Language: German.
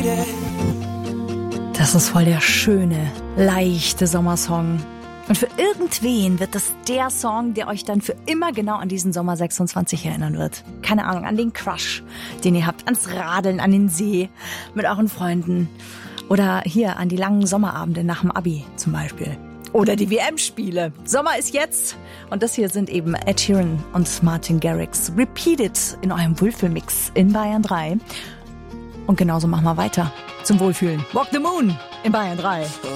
Das ist voll der schöne, leichte Sommersong. Und für irgendwen wird das der Song, der euch dann für immer genau an diesen Sommer 26 erinnern wird. Keine Ahnung, an den Crush, den ihr habt, ans Radeln, an den See, mit euren Freunden. Oder hier an die langen Sommerabende nach dem Abi zum Beispiel. Oder die WM-Spiele. Sommer ist jetzt. Und das hier sind eben Ed Sheeran und Martin Garrix. Repeated in eurem Wohlfühlmix in Bayern 3. Und genauso machen wir weiter zum Wohlfühlen. Walk the Moon in Bayern 3.